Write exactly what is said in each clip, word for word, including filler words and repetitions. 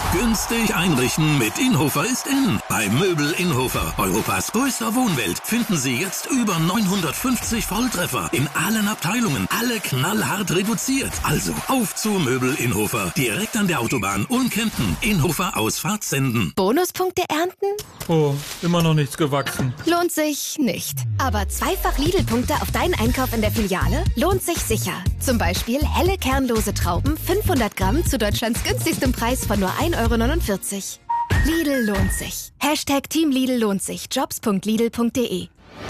Günstig einrichten mit Inhofer ist in. Bei Möbel Inhofer, Europas größter Wohnwelt, finden Sie jetzt über neunhundertfünfzig Volltreffer in allen Abteilungen. Alle knallhart reduziert. Also auf zu Möbel Inhofer. Direkt an der Autobahn Ulm-Kempten. Inhofer Ausfahrt Senden. Bonuspunkte ernten? Oh, immer noch nichts gewachsen. Lohnt sich nicht. Aber zweifach Lidl-Punkte auf deinen Einkauf in der Filiale lohnt sich sicher. Zum Beispiel helle kernlose Trauben, fünfhundert Gramm zu Deutschlands günstigstem Preis von nur ein Euro neunundvierzig. Lidl lohnt sich. Hashtag Team Lidl lohnt sich. Jobs punkt lidl punkt de.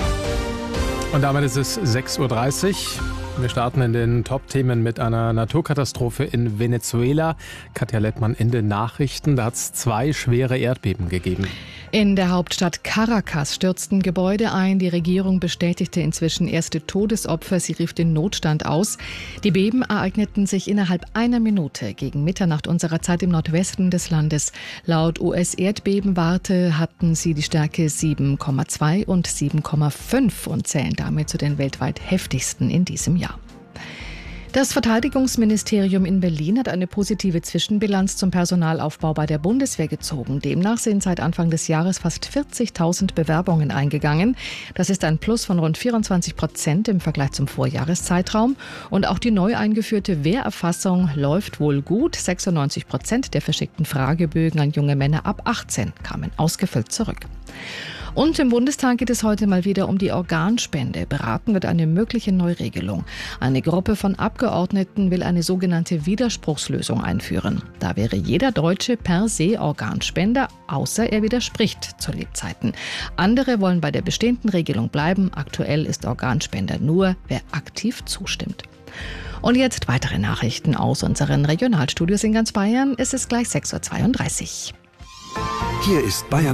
Und damit ist es sechs Uhr dreißig. Wir starten in den Top-Themen mit einer Naturkatastrophe in Venezuela. Katja Lettmann in den Nachrichten. Da hat es zwei schwere Erdbeben gegeben. In der Hauptstadt Caracas stürzten Gebäude ein. Die Regierung bestätigte inzwischen erste Todesopfer. Sie rief den Notstand aus. Die Beben ereigneten sich innerhalb einer Minute gegen Mitternacht unserer Zeit im Nordwesten des Landes. Laut U S-Erdbebenwarte hatten sie die Stärke sieben Komma zwei und sieben Komma fünf und zählen damit zu den weltweit heftigsten in diesem Jahr. Das Verteidigungsministerium in Berlin hat eine positive Zwischenbilanz zum Personalaufbau bei der Bundeswehr gezogen. Demnach sind seit Anfang des Jahres fast vierzigtausend Bewerbungen eingegangen. Das ist ein Plus von rund vierundzwanzig Prozent im Vergleich zum Vorjahreszeitraum. Und auch die neu eingeführte Wehrerfassung läuft wohl gut. sechsundneunzig Prozent der verschickten Fragebögen an junge Männer ab achtzehn kamen ausgefüllt zurück. Und im Bundestag geht es heute mal wieder um die Organspende. Beraten wird eine mögliche Neuregelung. Eine Gruppe von Abgeordneten will eine sogenannte Widerspruchslösung einführen. Da wäre jeder Deutsche per se Organspender, außer er widerspricht zu Lebzeiten. Andere wollen bei der bestehenden Regelung bleiben. Aktuell ist Organspender nur, wer aktiv zustimmt. Und jetzt weitere Nachrichten aus unseren Regionalstudios in ganz Bayern. Es ist gleich sechs Uhr zweiunddreißig. Hier ist Bayern